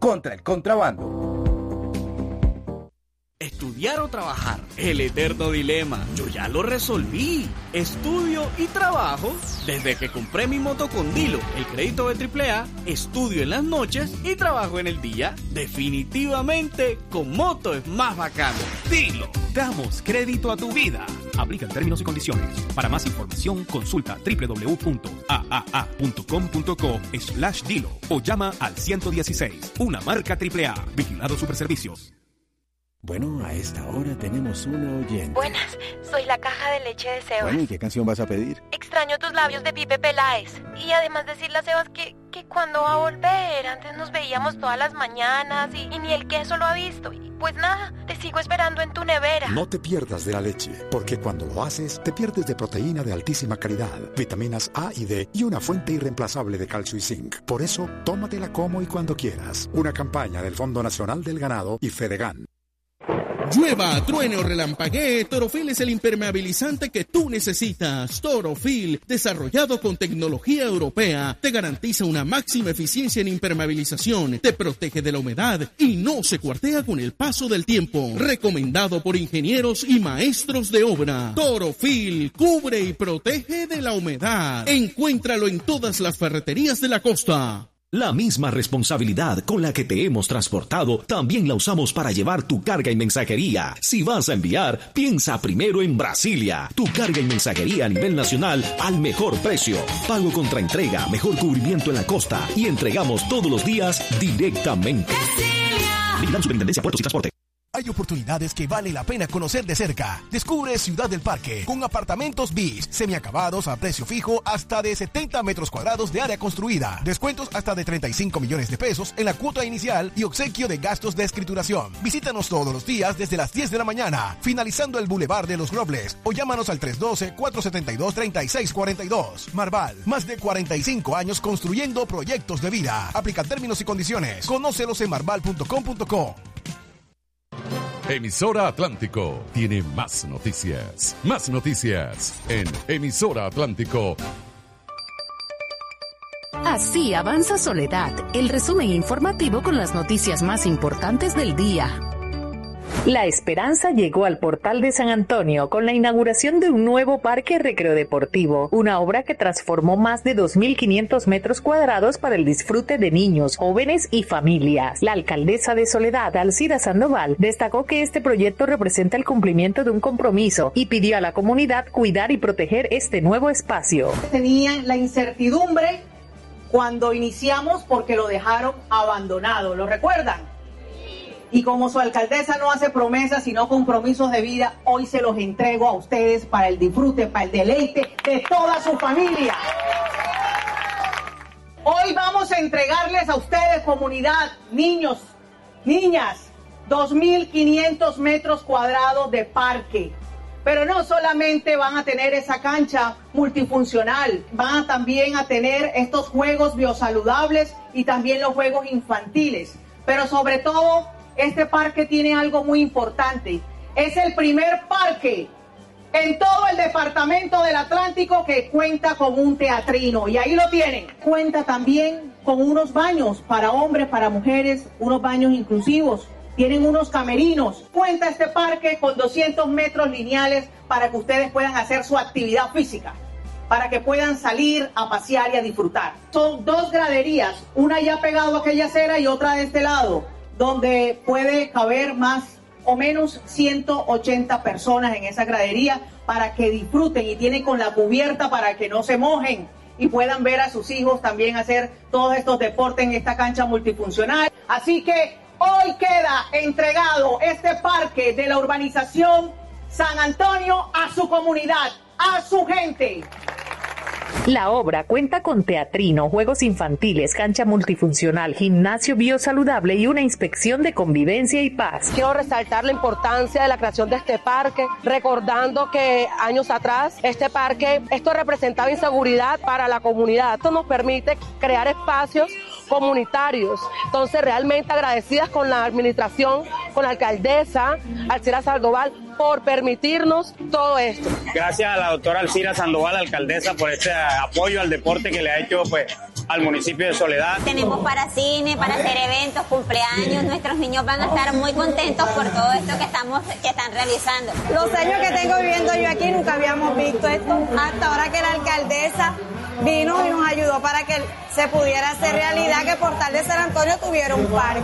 contra el contrabando. Estudiar o trabajar, el eterno dilema. Yo ya lo resolví. Estudio y trabajo. Desde que compré mi moto con Dilo, el crédito de AAA, estudio en las noches y trabajo en el día. Definitivamente, con moto es más bacano. Dilo. Damos crédito a tu vida. Aplican términos y condiciones. Para más información, consulta www.aaa.com.co/Dilo o llama al 116. Una marca AAA. Vigilado Superservicios. Bueno, a esta hora tenemos una oyente. Buenas, soy la caja de leche de Sebas. Bueno, ¿y qué canción vas a pedir? Extraño tus labios de Pipe Peláez. Y además decirle a Sebas que cuando va a volver. Antes nos veíamos todas las mañanas y ni el queso lo ha visto. Y pues nada, te sigo esperando en tu nevera. No te pierdas de la leche, porque cuando lo haces, te pierdes de proteína de altísima calidad, vitaminas A y D y una fuente irreemplazable de calcio y zinc. Por eso, tómatela como y cuando quieras. Una campaña del Fondo Nacional del Ganado y Fedegan. Llueva, truene o relampaguee, Torofil es el impermeabilizante que tú necesitas. Torofil, desarrollado con tecnología europea, te garantiza una máxima eficiencia en impermeabilización, te protege de la humedad y no se cuartea con el paso del tiempo. Recomendado por ingenieros y maestros de obra. Torofil, cubre y protege de la humedad. Encuéntralo en todas las ferreterías de la costa. La misma responsabilidad con la que te hemos transportado, también la usamos para llevar tu carga y mensajería. Si vas a enviar, piensa primero en Brasilia. Tu carga y mensajería a nivel nacional al mejor precio. Pago contra entrega, mejor cubrimiento en la costa y entregamos todos los días directamente. Vigilando Superintendencia Puertos y Transporte. Hay oportunidades que vale la pena conocer de cerca. Descubre Ciudad del Parque con apartamentos BIS, semiacabados a precio fijo hasta de 70 metros cuadrados de área construida. Descuentos hasta de 35 millones de pesos en la cuota inicial y obsequio de gastos de escrituración. Visítanos todos los días desde las 10 de la mañana, finalizando el Boulevard de los Robles, o llámanos al 312-472-3642. Marval, más de 45 años construyendo proyectos de vida. Aplica términos y condiciones. Conócelos en marval.com.co. Emisora Atlántico tiene más noticias. Más noticias en Emisora Atlántico. Así avanza Soledad, el resumen informativo con las noticias más importantes del día. La esperanza llegó al Portal de San Antonio con la inauguración de un nuevo parque recreodeportivo, una obra que transformó más de 2.500 metros cuadrados para el disfrute de niños, jóvenes y familias. La alcaldesa de Soledad, Alcira Sandoval, destacó que este proyecto representa el cumplimiento de un compromiso y pidió a la comunidad cuidar y proteger este nuevo espacio. Tenían la incertidumbre cuando iniciamos porque lo dejaron abandonado, ¿lo recuerdan? Y como su alcaldesa no hace promesas sino compromisos de vida, hoy se los entrego a ustedes para el disfrute, para el deleite de toda su familia. Hoy vamos a entregarles a ustedes, comunidad, niños, niñas, 2.500 metros cuadrados de parque. Pero no solamente van a tener esa cancha multifuncional, van también a tener estos juegos biosaludables y también los juegos infantiles. Pero sobre todo, este parque tiene algo muy importante. Es el primer parque en todo el departamento del Atlántico que cuenta con un teatrino. Y ahí lo tienen. Cuenta también con unos baños para hombres, para mujeres, unos baños inclusivos. Tienen unos camerinos. Cuenta este parque con 200 metros lineales para que ustedes puedan hacer su actividad física, para que puedan salir a pasear y a disfrutar. Son 2 graderías, una ya pegado a aquella acera y otra de este lado, donde puede caber más o menos 180 personas en esa gradería para que disfruten, y tienen con la cubierta para que no se mojen y puedan ver a sus hijos también hacer todos estos deportes en esta cancha multifuncional. Así que hoy queda entregado este parque de la urbanización San Antonio a su comunidad, a su gente. La obra cuenta con teatrino, juegos infantiles, cancha multifuncional, gimnasio biosaludable y una inspección de convivencia y paz. Quiero resaltar la importancia de la creación de este parque, recordando que años atrás esto representaba inseguridad para la comunidad. Esto nos permite crear espacios comunitarios. Entonces, realmente agradecidas con la administración, con la alcaldesa Alcira Sandoval, por permitirnos todo esto. Gracias a la doctora Alcira Sandoval, alcaldesa, por este apoyo al deporte que le ha hecho al municipio de Soledad. Tenemos para cine, para hacer eventos, cumpleaños. Nuestros niños van a estar muy contentos por todo esto que están realizando. Los años que tengo viviendo yo aquí nunca habíamos visto esto. Hasta ahora que la alcaldesa vino y nos ayudó para que se pudiera hacer realidad que Portal de San Antonio tuviera un parque.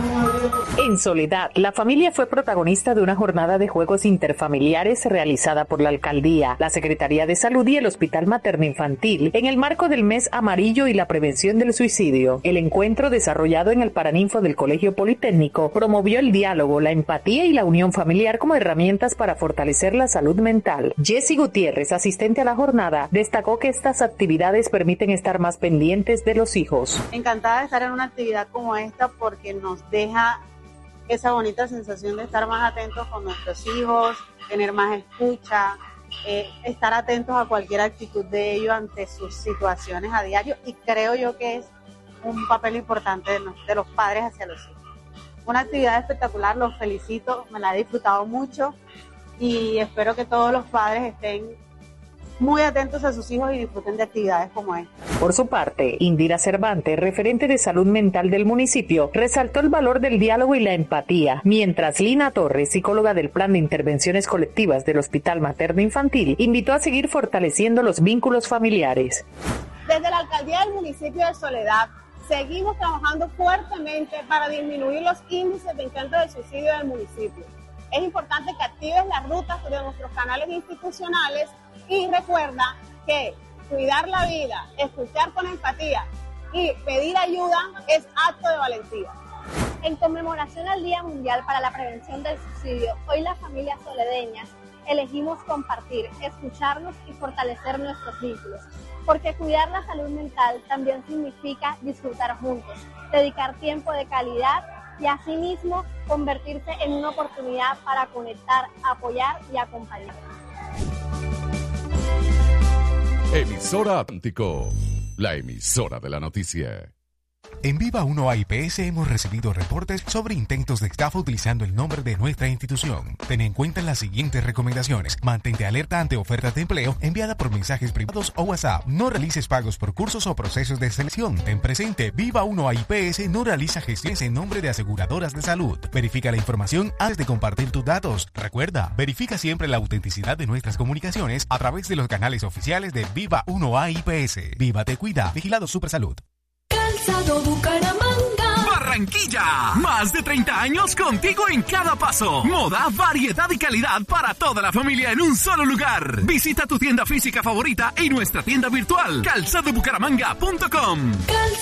En Soledad, la familia fue protagonista de una jornada de juegos interfamiliares realizada por la alcaldía, la Secretaría de Salud y el Hospital Materno Infantil en el marco del Mes Amarillo y la prevención del suicidio. El encuentro, desarrollado en el Paraninfo del Colegio Politécnico, promovió el diálogo, la empatía y la unión familiar como herramientas para fortalecer la salud mental. Jessy Gutiérrez, asistente a la jornada, destacó que estas actividades permiten estar más pendientes de los hijos. Encantada de estar en una actividad como esta porque nos deja esa bonita sensación de estar más atentos con nuestros hijos, tener más escucha, estar atentos a cualquier actitud de ellos ante sus situaciones a diario, y creo yo que es un papel importante de los padres hacia los hijos. Una actividad espectacular, los felicito, me la he disfrutado mucho y espero que todos los padres estén muy atentos a sus hijos y disfruten de actividades como esta. Por su parte, Indira Cervantes, referente de salud mental del municipio, resaltó el valor del diálogo y la empatía, mientras Lina Torres, psicóloga del Plan de Intervenciones Colectivas del Hospital Materno Infantil, invitó a seguir fortaleciendo los vínculos familiares. Desde la alcaldía del municipio de Soledad, seguimos trabajando fuertemente para disminuir los índices de intento de suicidio del municipio. Es importante que actives las rutas de nuestros canales institucionales y recuerda que cuidar la vida, escuchar con empatía y pedir ayuda es acto de valentía. En conmemoración al Día Mundial para la Prevención del Suicidio, hoy las familias soledeñas elegimos compartir, escucharnos y fortalecer nuestros vínculos, porque cuidar la salud mental también significa disfrutar juntos, dedicar tiempo de calidad y asimismo convertirse en una oportunidad para conectar, apoyar y acompañar. Emisora Atlántico, la emisora de la noticia. En Viva 1 AIPS hemos recibido reportes sobre intentos de estafa utilizando el nombre de nuestra institución. Ten en cuenta las siguientes recomendaciones. Mantente alerta ante ofertas de empleo enviadas por mensajes privados o WhatsApp. No realices pagos por cursos o procesos de selección. Ten presente, Viva 1 AIPS no realiza gestiones en nombre de aseguradoras de salud. Verifica la información antes de compartir tus datos. Recuerda, verifica siempre la autenticidad de nuestras comunicaciones a través de los canales oficiales de Viva 1 AIPS. Viva te cuida, Vigilado Supersalud. Calzado Bucaramanga, Barranquilla, más de 30 años contigo en cada paso. Moda, variedad y calidad para toda la familia en un solo lugar. Visita tu tienda física favorita y nuestra tienda virtual, calzadobucaramanga.com.